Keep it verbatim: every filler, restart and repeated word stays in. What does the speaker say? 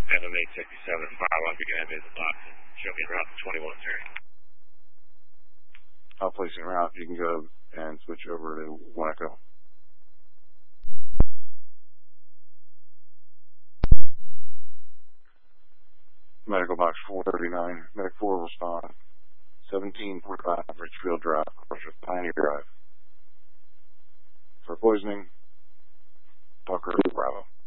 M M eight sixty-seven and fire one, begin to the box and show me route twenty-one thirty. I'll place it around. You can go and switch over to one Echo. Medical box four thirty-nine. Medic four respond. seventeen forty-five Richfield Drive, Pioneer Drive. For poisoning, Tucker Bravo.